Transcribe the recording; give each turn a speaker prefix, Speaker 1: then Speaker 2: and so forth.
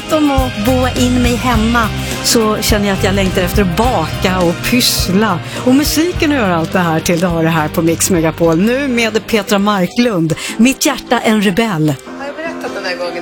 Speaker 1: förutom att boa in mig hemma så känner jag att jag längtar efter att baka och pyssla. Och musiken gör allt det här till det har det här på Mix Megapol. Nu med Petra Marklund. Mitt hjärta en rebell.
Speaker 2: Har jag berättat den här gången